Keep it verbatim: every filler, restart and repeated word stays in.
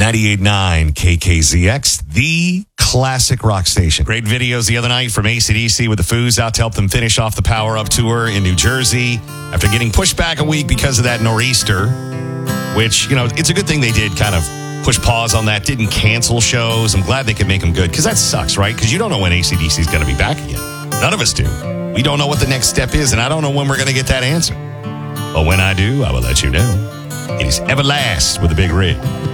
ninety-eight point nine K K Z X, the classic rock station. Great videos the other night from A C D C with the Foos out to help them finish off the Power Up Tour in New Jersey after getting pushed back a week because of that nor'easter, which, you know, it's a good thing they did kind of push pause on that, didn't cancel shows. I'm glad they could make them good, because that sucks, right? Because you don't know when A C D C is going to be back again. None of us do. We don't know what the next step is, and I don't know when we're going to get that answer. But when I do, I will let you know. It is Everlast with a big red.